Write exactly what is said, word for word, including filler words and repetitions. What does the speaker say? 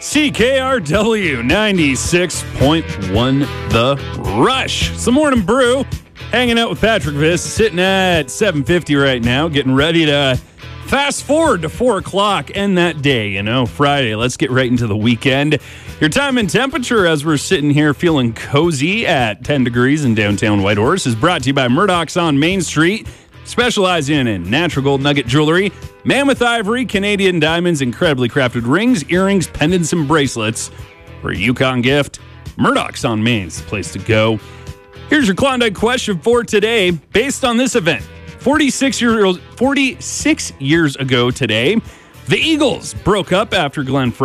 C K R W ninety-six point one The Rush. Some morning brew. Hanging out with Patrick Viss, sitting at seven fifty right now, getting ready to fast forward to four o'clock, end that day, you know, Friday. Let's get right into the weekend. Your time and temperature as we're sitting here feeling cozy at ten degrees in downtown Whitehorse is brought to you by Murdoch's on Main Street, specializing in natural gold nugget jewelry, mammoth ivory, Canadian diamonds, incredibly crafted rings, earrings, pendants, and bracelets. For a Yukon gift, Murdoch's on Main's the place to go. Here's your Klondike question for today. Based on this event, forty-six, year, forty-six years ago today, the Eagles broke up after Glenn Fry